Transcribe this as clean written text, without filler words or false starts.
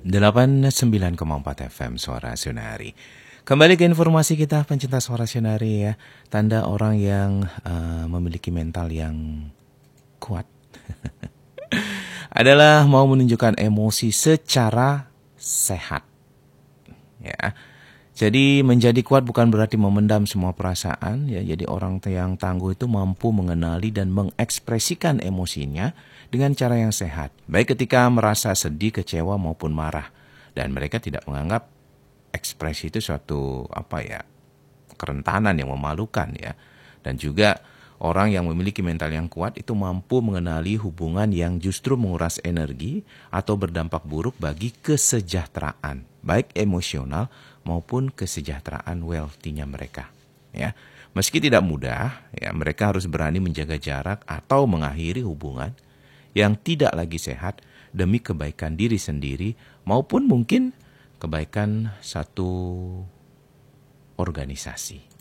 89,4 FM Suara Sunari. Kembali ke informasi kita pencinta Suara Sunari ya. Tanda orang yang memiliki mental yang kuat adalah mau menunjukkan emosi secara sehat. Ya. Jadi menjadi kuat bukan berarti memendam semua perasaan ya. Jadi orang yang tangguh itu mampu mengenali dan mengekspresikan emosinya dengan cara yang sehat. Baik ketika merasa sedih, kecewa maupun marah. Dan mereka tidak menganggap ekspresi itu suatu kerentanan yang memalukan ya. Dan juga orang yang memiliki mental yang kuat itu mampu mengenali hubungan yang justru menguras energi atau berdampak buruk bagi kesejahteraan, baik emosional maupun kesejahteraan wealthy-nya mereka. Ya, meski tidak mudah, ya mereka harus berani menjaga jarak atau mengakhiri hubungan yang tidak lagi sehat demi kebaikan diri sendiri maupun mungkin kebaikan satu organisasi.